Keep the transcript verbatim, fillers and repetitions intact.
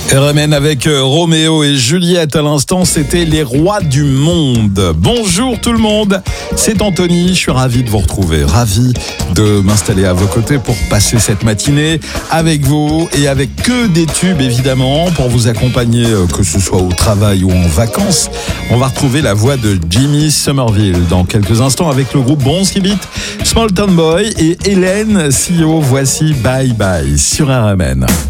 R M N avec Roméo et Juliette à l'instant, c'était les rois du monde. Bonjour tout le monde, c'est Anthony, je suis ravi de vous retrouver, ravi de m'installer à vos côtés pour passer cette matinée avec vous et avec que des tubes évidemment pour vous accompagner, que ce soit au travail ou en vacances. On va retrouver la voix de Jimmy Somerville dans quelques instants avec le groupe Bronski Beat, Small Town Boy et Hélène C E O. Voici Bye Bye sur R M N.